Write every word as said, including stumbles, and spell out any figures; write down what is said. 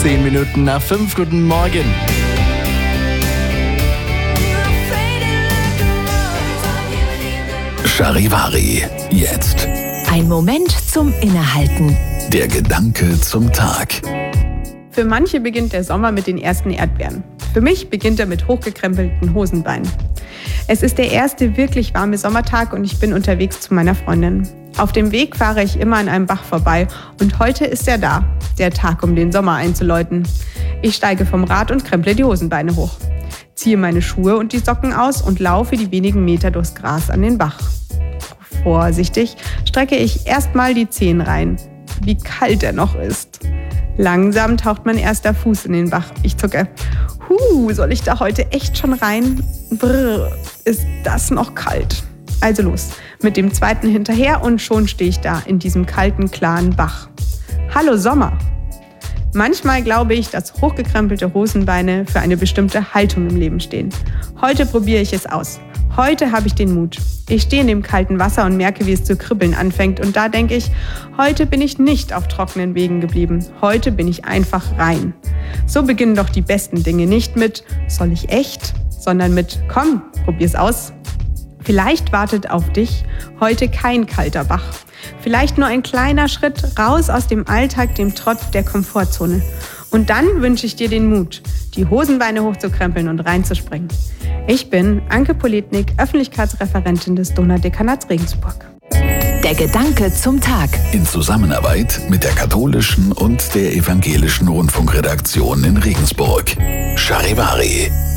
Zehn Minuten nach fünf. Guten Morgen. Charivari, jetzt. Ein Moment zum Innehalten. Der Gedanke zum Tag. Für manche beginnt der Sommer mit den ersten Erdbeeren. Für mich beginnt er mit hochgekrempelten Hosenbeinen. Es ist der erste wirklich warme Sommertag und ich bin unterwegs zu meiner Freundin. Auf dem Weg fahre ich immer an einem Bach vorbei und heute ist er da, der Tag, um den Sommer einzuläuten. Ich steige vom Rad und kremple die Hosenbeine hoch, ziehe meine Schuhe und die Socken aus und laufe die wenigen Meter durchs Gras an den Bach. Vorsichtig strecke ich erstmal die Zehen rein. Wie kalt er noch ist. Langsam taucht mein erster Fuß in den Bach. Ich zucke. Huh, soll ich da heute echt schon rein? Brrr, ist das noch kalt. Also los, mit dem zweiten hinterher und schon stehe ich da in diesem kalten, klaren Bach. Hallo Sommer! Manchmal glaube ich, dass hochgekrempelte Hosenbeine für eine bestimmte Haltung im Leben stehen. Heute probiere ich es aus. Heute habe ich den Mut. Ich stehe in dem kalten Wasser und merke, wie es zu kribbeln anfängt. Und da denke ich, heute bin ich nicht auf trockenen Wegen geblieben. Heute bin ich einfach rein. So beginnen doch die besten Dinge nicht mit, soll ich echt, sondern mit, komm, probier's aus. Vielleicht wartet auf dich heute kein kalter Bach. Vielleicht nur ein kleiner Schritt raus aus dem Alltag, dem Trott der Komfortzone. Und dann wünsche ich dir den Mut, die Hosenbeine hochzukrempeln und reinzuspringen. Ich bin Anke Poletnik, Öffentlichkeitsreferentin des Donaudekanats Regensburg. Der Gedanke zum Tag. In Zusammenarbeit mit der katholischen und der evangelischen Rundfunkredaktion in Regensburg. Charivari.